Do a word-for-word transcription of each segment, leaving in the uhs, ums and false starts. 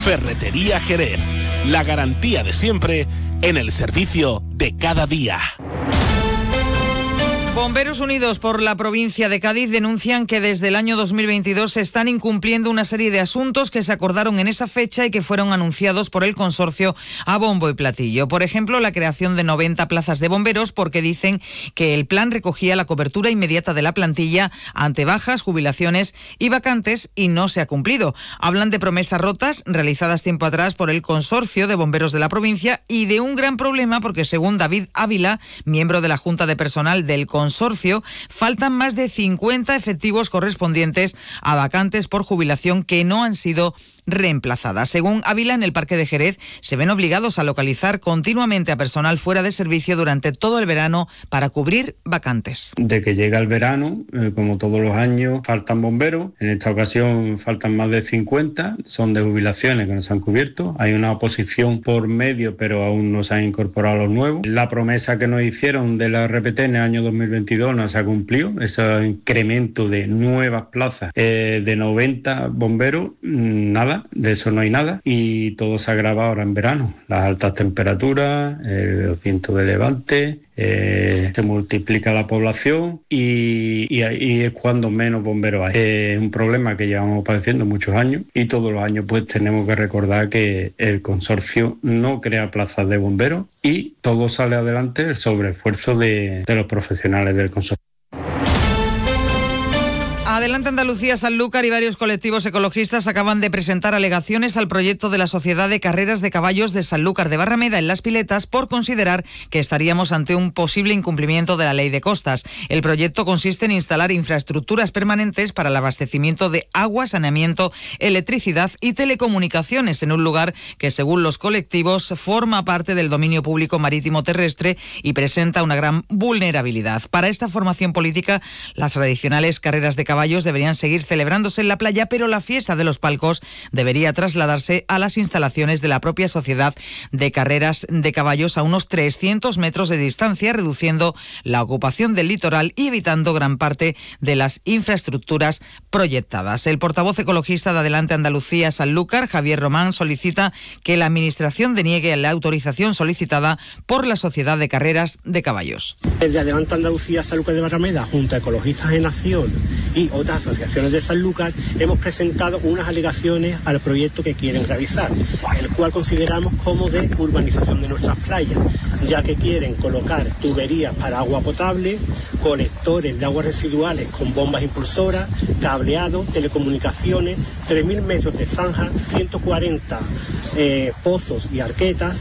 Ferretería Jerez, la garantía de siempre en el servicio de cada día. Bomberos Unidos por la provincia de Cádiz denuncian que desde el año dos mil veintidós se están incumpliendo una serie de asuntos que se acordaron en esa fecha y que fueron anunciados por el consorcio a bombo y platillo. Por ejemplo, la creación de noventa plazas de bomberos, porque dicen que el plan recogía la cobertura inmediata de la plantilla ante bajas, jubilaciones y vacantes, y no se ha cumplido. Hablan de promesas rotas realizadas tiempo atrás por el consorcio de bomberos de la provincia y de un gran problema porque, según David Ávila, miembro de la Junta de Personal del consorcio, consorcio, faltan más de cincuenta efectivos correspondientes a vacantes por jubilación que no han sido reemplazadas. Según Ávila, en el Parque de Jerez se ven obligados a localizar continuamente a personal fuera de servicio durante todo el verano para cubrir vacantes. De que llega el verano, eh, como todos los años, faltan bomberos. En esta ocasión faltan más de cincuenta, son de jubilaciones que no se han cubierto. Hay una oposición por medio, pero aún no se han incorporado los nuevos. La promesa que nos hicieron de la R P T en el año dos mil veintidós no se ha cumplido. Ese incremento de nuevas plazas eh, de noventa bomberos, nada. De eso no hay nada, y todo se agrava ahora en verano. Las altas temperaturas, el viento de levante, eh, se multiplica la población y, y ahí es cuando menos bomberos hay. Es un problema que llevamos padeciendo muchos años y todos los años pues tenemos que recordar que el consorcio no crea plazas de bomberos y todo sale adelante el sobreesfuerzo de, de los profesionales del consorcio. Adelante Andalucía, Sanlúcar y varios colectivos ecologistas acaban de presentar alegaciones al proyecto de la Sociedad de Carreras de Caballos de Sanlúcar de Barrameda en Las Piletas por considerar que estaríamos ante un posible incumplimiento de la ley de costas. El proyecto consiste en instalar infraestructuras permanentes para el abastecimiento de agua, saneamiento, electricidad y telecomunicaciones en un lugar que, según los colectivos, forma parte del dominio público marítimo terrestre y presenta una gran vulnerabilidad. Para esta formación política, las tradicionales carreras de caballos deberían seguir celebrándose en la playa, pero la fiesta de los palcos debería trasladarse a las instalaciones de la propia Sociedad de Carreras de Caballos a unos trescientos metros de distancia, reduciendo la ocupación del litoral y evitando gran parte de las infraestructuras proyectadas. El portavoz ecologista de Adelante Andalucía Sanlúcar, Javier Román, solicita que la Administración deniegue la autorización solicitada por la Sociedad de Carreras de Caballos. Desde Adelante Andalucía Sanlúcar de Barrameda, junto a Ecologistas en Acción y otras asociaciones de Sanlúcar, hemos presentado unas alegaciones al proyecto que quieren realizar, el cual consideramos como de urbanización de nuestras playas, ya que quieren colocar tuberías para agua potable, colectores de aguas residuales con bombas impulsoras, cableado, telecomunicaciones, tres mil metros de zanja, ciento cuarenta eh, pozos y arquetas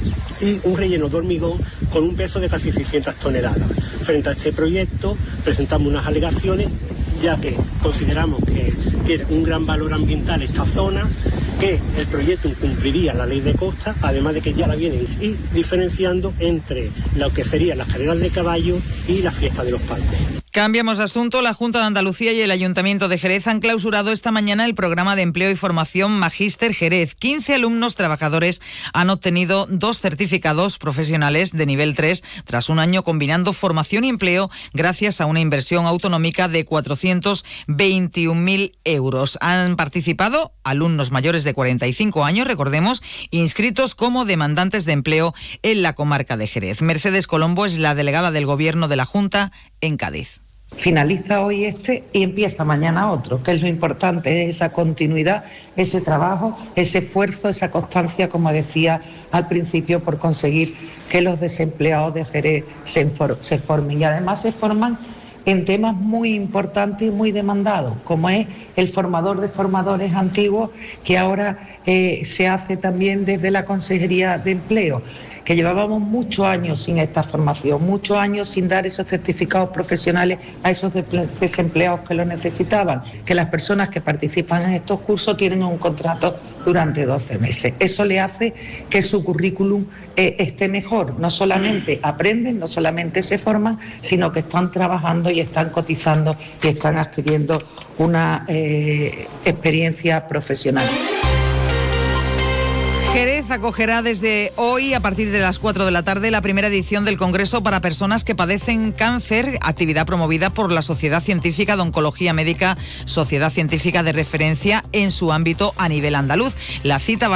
y un relleno de hormigón con un peso de casi seiscientas toneladas. Frente a este proyecto presentamos unas alegaciones, ya que consideramos que tiene un gran valor ambiental esta zona, que el proyecto incumpliría la ley de costas, además de que ya la vienen, y diferenciando entre lo que serían las carreras de caballo y la fiesta de los palcos. Cambiamos de asunto. La Junta de Andalucía y el Ayuntamiento de Jerez han clausurado esta mañana el programa de empleo y formación Magíster Jerez. quince alumnos trabajadores han obtenido dos certificados profesionales de nivel tres tras un año combinando formación y empleo gracias a una inversión autonómica de cuatrocientos veintiún mil euros. Han participado alumnos mayores de cuarenta y cinco años, recordemos, inscritos como demandantes de empleo en la comarca de Jerez. Mercedes Colombo es la delegada del Gobierno de la Junta en Cádiz. Finaliza hoy este y empieza mañana otro, que es lo importante, es esa continuidad, ese trabajo, ese esfuerzo, esa constancia, como decía al principio, por conseguir que los desempleados de Jerez se, infor- se formen. Y además se forman en temas muy importantes y muy demandados, como es el formador de formadores antiguos, que ahora eh, se hace también desde la Consejería de Empleo, que llevábamos muchos años sin esta formación, muchos años sin dar esos certificados profesionales a esos desempleados que lo necesitaban, que las personas que participan en estos cursos tienen un contrato durante doce meses. Eso le hace que su currículum eh, esté mejor. No solamente aprenden, no solamente se forman, sino que están trabajando y están cotizando y están adquiriendo una eh, experiencia profesional. Jerez acogerá desde hoy, a partir de las cuatro de la tarde, la primera edición del Congreso para Personas que Padecen Cáncer, actividad promovida por la Sociedad Científica de Oncología Médica, sociedad científica de referencia en su ámbito a nivel andaluz. La cita va